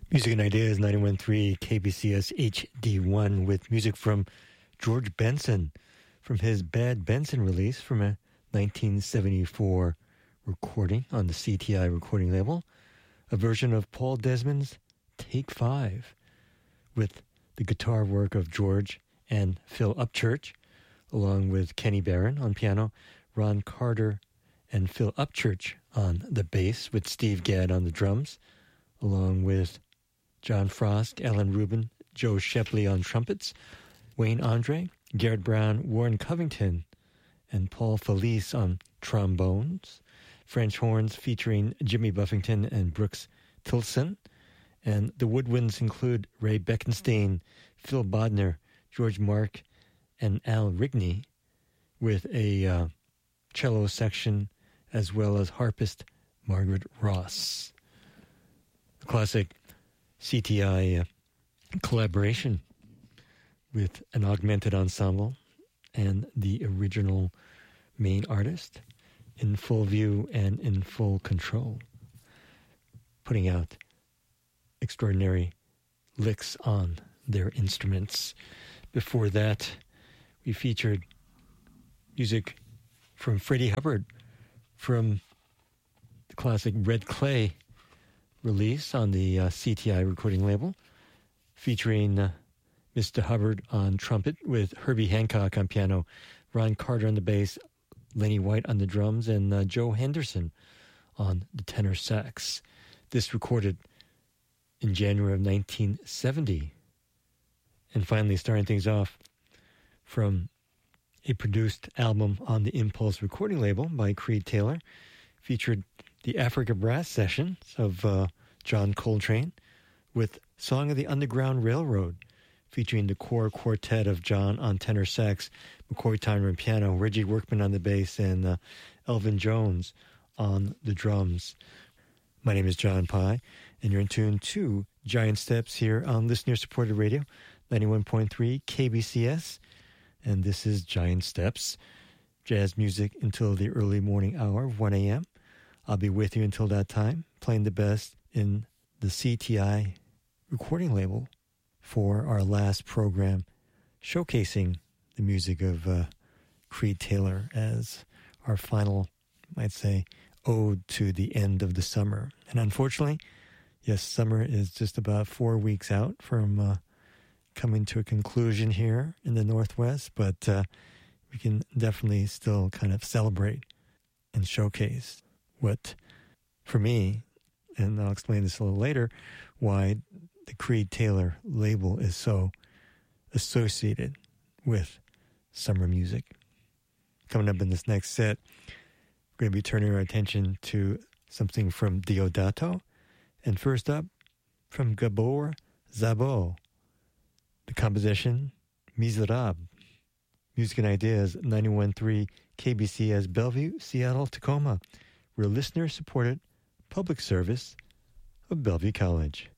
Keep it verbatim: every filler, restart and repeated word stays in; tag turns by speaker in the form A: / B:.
A: Music and Ideas, ninety-one point three K B C S H D one, with music from George Benson from his Bad Benson release from a nineteen seventy-four recording on the C T I recording label, a version of Paul Desmond's Take Five with the guitar work of George and Phil Upchurch, along with Kenny Barron on piano, Ron Carter and Phil Upchurch on the bass, with Steve Gadd on the drums, along with John Frost, Alan Rubin, Joe Shepley on trumpets, Wayne Andre, Garrett Brown, Warren Covington, and Paul Felice on trombones, French horns featuring Jimmy Buffington and Brooks Tilson, and the woodwinds include Ray Beckenstein, Phil Bodner, George Mark, and Al Rigney, with a uh, cello section, as well as harpist Margaret Ross. The classic C T I uh, collaboration with an augmented ensemble and the original main artist in full view and in full control, putting out extraordinary licks on their instruments. Before that, we featured music from Freddie Hubbard from the classic Red Clay release on the uh, C T I recording label, featuring uh, Mister Hubbard on trumpet with Herbie Hancock on piano, Ron Carter on the bass, Lenny White on the drums, and uh, Joe Henderson on the tenor sax. This recorded in January of nineteen seventy. And finally, starting things off from a produced album on the Impulse recording label by Creed Taylor, featured the Africa Brass Sessions of uh, John Coltrane, with Song of the Underground Railroad, featuring the core quartet of John on tenor sax, McCoy Tyner on piano, Reggie Workman on the bass, and uh, Elvin Jones on the drums. My name is John Pye, and you're in tune to Giant Steps here on listener-supported radio, ninety-one point three K B C S, and this is Giant Steps, jazz music until the early morning hour of one a.m. I'll be with you until that time, playing the best in the C T I recording label for our last program, showcasing the music of uh, Creed Taylor as our final, might say, ode to the end of the summer. And unfortunately, yes, summer is just about four weeks out from uh, coming to a conclusion here in the Northwest, but uh, we can definitely still kind of celebrate and showcase what, for me, and I'll explain this a little later, why the Creed Taylor label is so associated with summer music. Coming up in this next set, we're going to be turning our attention to something from Diodato, and first up, from Gabor Szabo, the composition Miserable. Music and Ideas, ninety-one point three K B C S Bellevue, Seattle, Tacoma. We're listener-supported public service of Bellevue College.